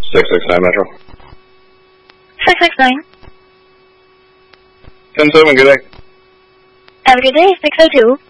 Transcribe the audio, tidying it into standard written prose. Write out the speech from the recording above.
669 Metro. 669. 10-7, good day. Have a good day, 602.